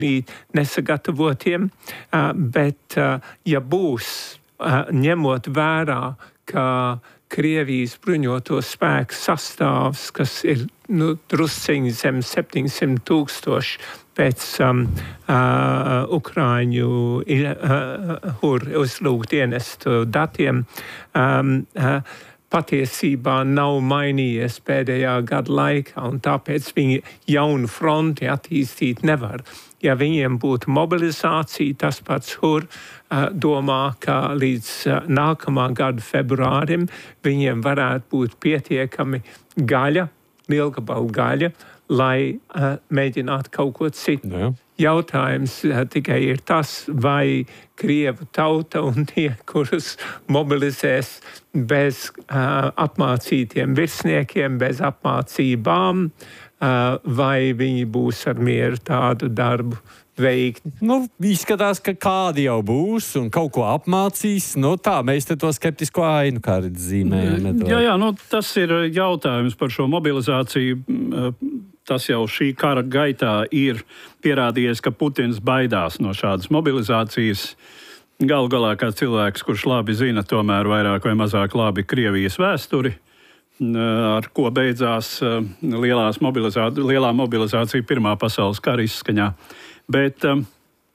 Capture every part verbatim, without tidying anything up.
nesagatavotiem, bet ja būs ņemot vērā, ka Krievijas bruņoto spēku sastāvs, kas ir nu, drusciņi zem septiņsimt tūkstoši pēc um, uh, Ukraiņu uh, uzlūkdienestu datiem, um, uh, patiesībā nav mainījies pēdējā gada laikā, un tāpēc viņi jaunu fronti attīstīt nevar. Ja viņiem būtu mobilizācija, tas pats Hur uh, domā, ka līdz uh, nākamā gada februārim viņiem varētu būt pietiekami gaļa, lielgabalu gaļa, lai uh, mēģinātu kaut ko citu. Jā. Jautājums uh, tikai ir tas, vai Krievu tauta un tie, kurus mobilizēs bez uh, apmācītiem virsniekiem, bez apmācībām, Uh, vai viņi būs ar mieru tādu darbu veikt. Nu, izskatās, ka kādi jau būs un kaut ko apmācīs. Nu, tā, mēs te to skeptisko ainu kā zīmējam. Jā, jā, nu, tas ir jautājums par šo mobilizāciju. Tas jau šī kara gaitā ir pierādījies, ka Putins baidās no šādas mobilizācijas. Galu galā kā cilvēks, kurš labi zina tomēr vairāk vai mazāk labi Krievijas vēsturi, ar ko beidzās lielās mobilizā... lielā mobilizācija Pirmā pasaules kara izskaņā. Bet um,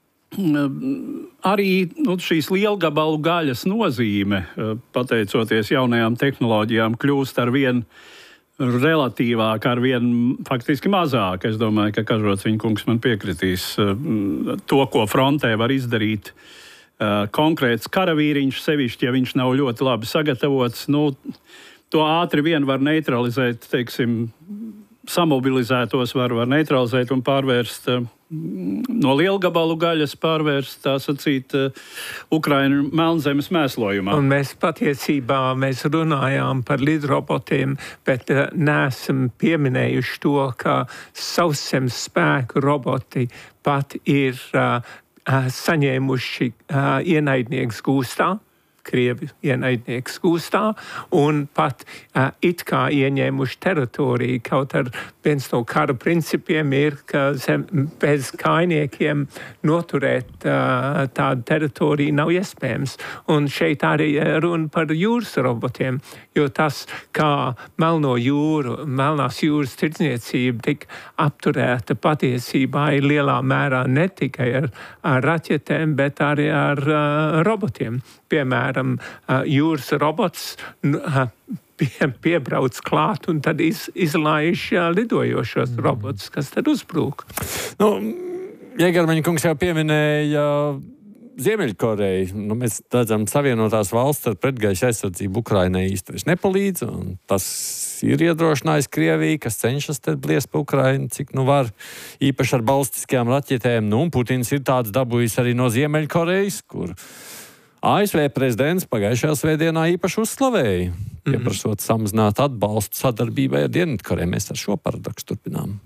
arī nu, šīs lielgabalu gaļas nozīme, pateicoties jaunajām tehnoloģijām, kļūst ar vien relatīvāk, ar vien faktiski mazāk. Es domāju, ka Kažociņa kungs man piekritīs to, ko frontē var izdarīt konkrēts karavīriņš, sevišķi, ja viņš nav ļoti labi sagatavots. Nu, To ātri vien var neutralizēt, teiksim, samobilizētos var, var neutralizēt un pārvērst no lielgabalu gaļas, pārvērst, tā sacīt, Ukraiņu melnzemes mēslojumā. Un mēs patiesībā mēs runājām par lidrobotiem, bet neesam pieminējuši to, ka sauszemes spēku roboti pat ir uh, saņēmuši uh, ienaidnieks gūstā. Krievi ienaidnieks gūstā un pat uh, it kā ieņēmuši teritoriju, kaut ar viens no kara principiem ir, ka zem, bez kainiekiem noturēt uh, tādu teritoriju nav iespējams. Un šeit arī runa par jūras robotiem, jo tas, kā Melno jūru, Melnās jūras tirdzniecība tik apturēta patiesībā ir lielā mērā ne tikai ar, ar raķetēm, bet arī ar uh, robotiem. Piemēram, jūras robots pie, piebrauc klāt un tad iz, izlaiž lidojošos robotus, kas tad uzbrūk. Nu, Jēgarmaņa kungs jau pieminēja Ziemeļkoreju. Nu, mēs redzam, Savienotās valsts ar pretgaisa aizsardzību Ukrainai īsti vairs nepalīdz, un tas ir iedrošinājis Krieviju, kas cenšas te bliest pa Ukrainu, cik nu var, īpaši ar balistiskajām raķetēm. Nu, un Putins ir tāds dabūjis arī no Ziemeļkorejas, kur A S V prezidents pagājušajā svētdienā īpaši uzslavēja, pieprasot samazināt atbalstu sadarbībai ar Dienvidkoreju. Mēs ar šo paradoksu turpinām.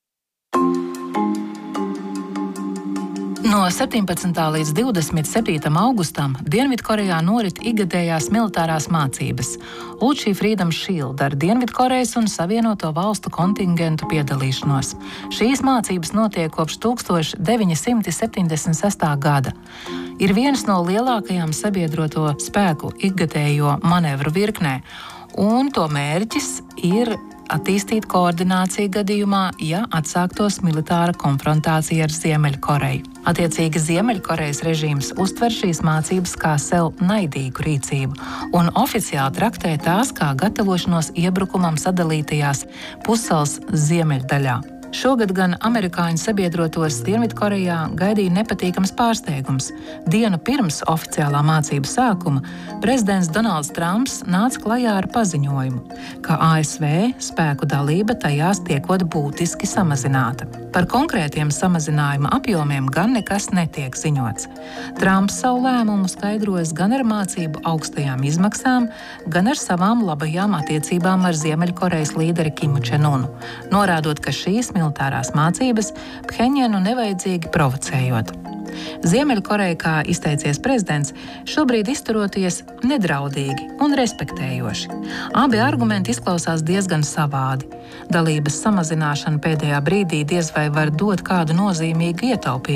No septiņpadsmitā līdz divdesmit septītam augustam Dienvidkorejā norit ikgadējās militārās mācības. Lūdz šī Freedom Shield ar Dienvidkorejas un Savienoto valstu kontingentu piedalīšanos. Šīs mācības notiek kopš tūkstoš deviņi simti septiņdesmit sestā gada. Ir viens no lielākajām sabiedroto spēku ikgadējo manevru virknē, un to mērķis ir attīstīt koordināciju gadījumā, ja atsāktos militāra konfrontācija ar Ziemeļkoreju. Attiecīgi Ziemeļkorejas režīms uztver šīs mācības kā sev naidīgu rīcību un oficiāli traktē tās kā gatavošanos iebrukumam sadalītajās pussalas ziemeļdaļā. Šogad gan amerikāņu sabiedrotos Dienvidkorejā gaidīja nepatīkams pārsteigums. Dienu pirms oficiālā mācību sākuma prezidents Donalds Trumps nāca klajā ar paziņojumu, ka A S V spēku dalība tajās tiekot būtiski samazināta. Par konkrētiem samazinājuma apjomiem gan nekas netiek ziņots. Trumps savu lēmumu skaidrojas gan ar mācību augstajām izmaksām, gan ar savām labajām attiecībām ar Ziemeļkorejas līderi Kimu Čenunu, norādot, ka šīs militārās mācības Pheņjanu nevajadzīgi provocējot. Ziemeļkoreja, kā izteicies prezidents, šobrīd izturoties nedraudīgi un respektējoši. Abi argumenti izklausās diezgan savādi. Dalības samazināšana pēdējā brīdī diez vai var dot kādu nozīmīgu ietaupījumu.